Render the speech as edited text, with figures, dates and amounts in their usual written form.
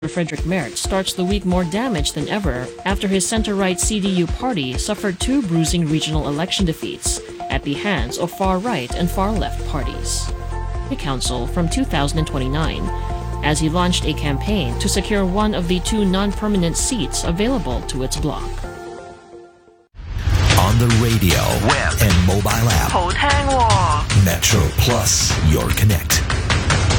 Frederick Merz starts the week more damaged than ever after his center-right CDU party suffered two bruising regional election defeats at the hands of far-right and far-left parties. The council from 2029, as he launched a campaign to secure one of the two non-permanent seats available to its bloc. On the radio, web, and mobile app. 好聽喎 Metro Plus, your connect.